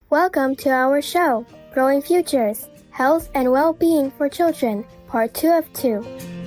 Welcome to our show, Growing Futures, Health and Well-Being for Children, Part 2 of 2.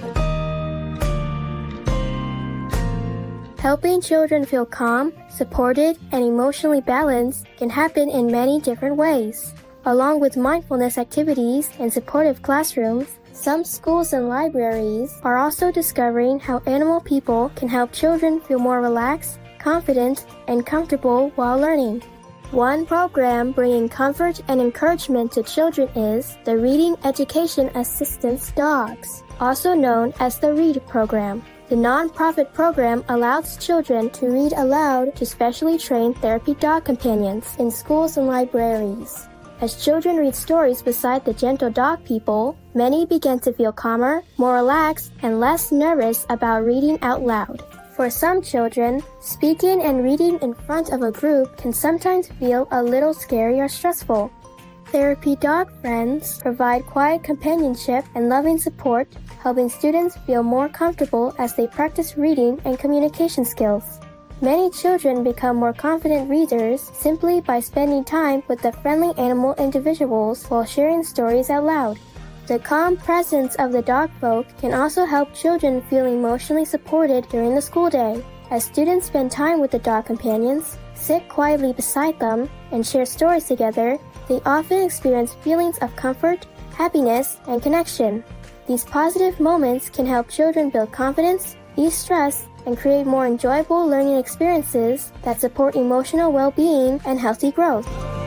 Helping children feel calm, supported, and emotionally balanced can happen in many different ways. Along with mindfulness activities and supportive classrooms, some schools and libraries are also discovering how animal people can help children feel more relaxed, confident, and comfortable while learning. One program bringing comfort and encouragement to children is the Reading Education Assistance Dogs, also known as the READ program. The non-profit program allows children to read aloud to specially trained therapy dog companions in schools and libraries. As children read stories beside the gentle dog people, many begin to feel calmer, more relaxed, and less nervous about reading out loud. For some children, speaking and reading in front of a group can sometimes feel a little scary or stressful. Therapy dog friends provide quiet companionship and loving support, helping students feel more comfortable as they practice reading and communication skills. Many children become more confident readers simply by spending time with the friendly animal individuals while sharing stories out loud. The calm presence of the dog folk can also help children feel emotionally supported during the school day. As students spend time with the dog companions, sit quietly beside them, and share stories together, they often experience feelings of comfort, happiness, and connection. These positive moments can help children build confidence, ease stress, and create more enjoyable learning experiences that support emotional well-being and healthy growth.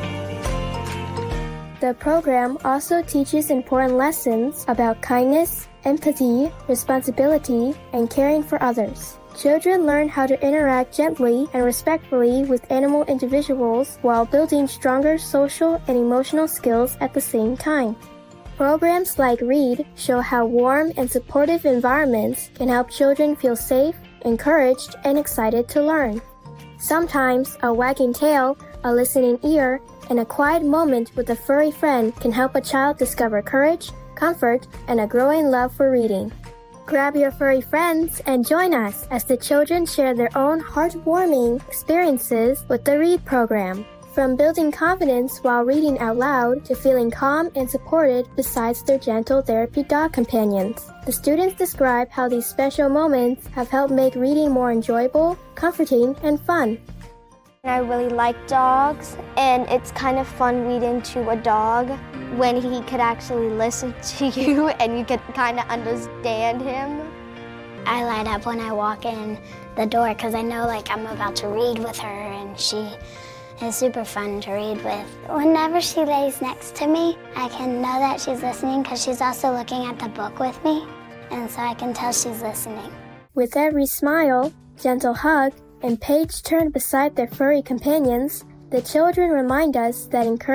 The program also teaches important lessons about kindness, empathy, responsibility, and caring for others. Children learn how to interact gently and respectfully with animal individuals while building stronger social and emotional skills at the same time. Programs like READ show how warm and supportive environments can help children feel safe, encouraged, and excited to learn. Sometimes a wagging tail, a listening ear, and a quiet moment with a furry friend can help a child discover courage, comfort, and a growing love for reading. Grab your furry friends and join us as the children share their own heartwarming experiences with the READ program. From building confidence while reading out loud to feeling calm and supported beside their gentle therapy dog companions. The students describe how these special moments have helped make reading more enjoyable, comforting, and fun. I really like dogs, and it's kind of fun reading to a dog when he could actually listen to you and you could kind of understand him. I light up when I walk in the door because I know I'm about to read with her, and she is super fun to read with. Whenever she lays next to me, I can know that she's listening because she's also looking at the book with me, and so I can tell she's listening. With every smile, gentle hug, and page turned beside their furry companions, the children remind us that encouragement